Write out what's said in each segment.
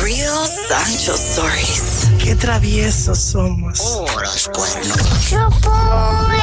Real Sancho Stories. Qué traviesos somos. Los cuernos.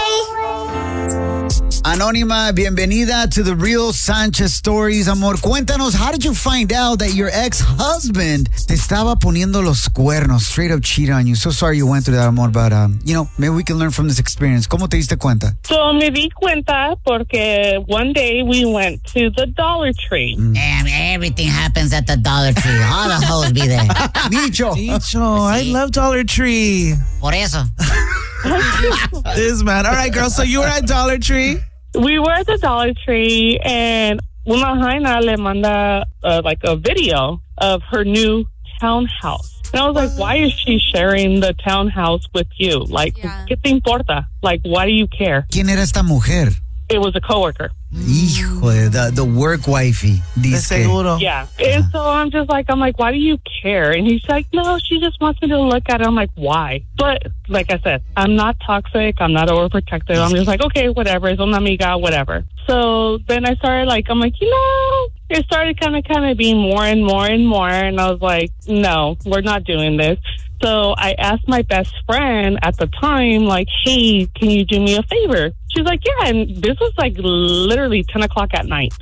Anónima, bienvenida to the Real Sanchez Stories. Amor, cuéntanos, how did you find out that your ex-husband te estaba poniendo los cuernos, straight up cheated on you? So sorry you went through that, amor, but, maybe we can learn from this experience. ¿Cómo te diste cuenta? So me di cuenta porque one day we went to the Dollar Tree. Damn, everything happens at the Dollar Tree. All the hoes be there. Nicho. I love Dollar Tree. Por eso. This man. All right, girl. So you were at Dollar Tree? We were at the Dollar Tree and una jaina le manda like a video of her new townhouse. And I was like, why is she sharing the townhouse with you? Like, ¿qué te importa? Like, why do you care? ¿Quién era esta mujer? It was a coworker. Hijo de the work wifey. De seguro. Yeah. And so I'm like, why do you care? And he's like, no, she just wants me to look at it. I'm like, why? But like I said, I'm not toxic. I'm not overprotective. I'm just like, okay, whatever. Es una amiga, whatever. So then I started I'm like, it started kind of being more and more and more. And I was like, no, we're not doing this. So I asked my best friend at the time, like, hey, can you do me a favor? She's like, yeah. And this was literally 10 o'clock at night.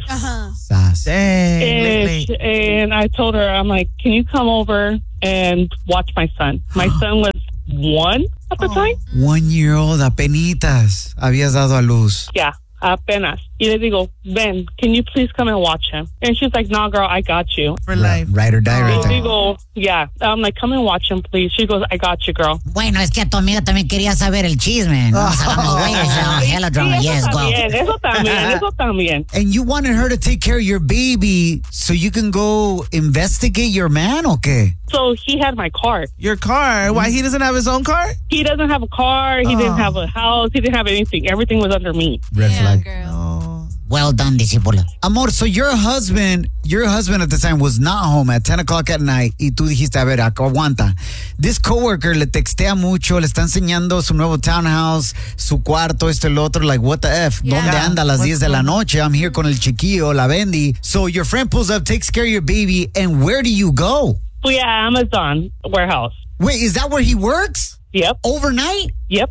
And I told her, I'm like, can you come over and watch my son? My son was 1 at the time. 1 year old, apenitas. Habías dado a luz. Yeah, apenas. Y le digo, Ben, can you please come and watch him? And she's like, no, girl, I got you. For life. Ride or die right Y there. digo, yeah. I'm like, come and watch him, please. She goes, I got you, girl. Bueno, es que a tu amiga también quería saber el chisme. No nos hagamos güeyes. Hello, drama. Yes, go. Eso también. And you wanted her to take care of your baby so you can go investigate your man, ¿o qué? So he had my car. Your car? Why, he doesn't have his own car? He doesn't have a car. He didn't have a house. He didn't have anything. Everything was under me. Red flag. Well done, discípulo. Amor, so your husband at the time was not home at 10 o'clock at night y tú dijiste, a ver, aguanta. This coworker le textea mucho, le está enseñando su nuevo townhouse, su cuarto, esto y lo otro, like, what the F? ¿Dónde anda a las 10 de la noche? I'm here con el chiquillo, la Bendy. So your friend pulls up, takes care of your baby, and where do you go? Fui a Amazon warehouse. Wait, is that where he works? Yep. Overnight? Yep.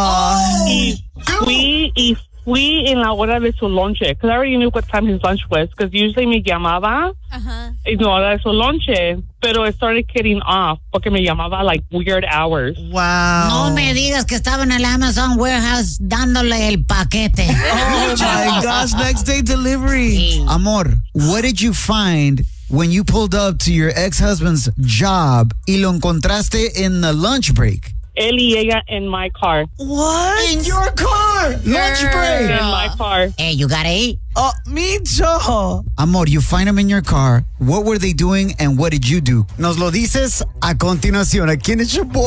Fui en la hora de su lonche, because I already knew what time his lunch was, because usually me llamaba en la hora de su lonche, pero it started getting off, porque me llamaba like weird hours. Wow. No me digas que estaba en el Amazon warehouse dándole el paquete. Oh my gosh, next day delivery. Amor, what did you find when you pulled up to your ex-husband's job y lo encontraste in the lunch break? Él y ella in my car. What? In your car! Lunch break! In my car. Hey, you gotta eat. Oh, Micho. Amor, you find them in your car. What were they doing and what did you do? Nos lo dices a continuación. Aquí en el show.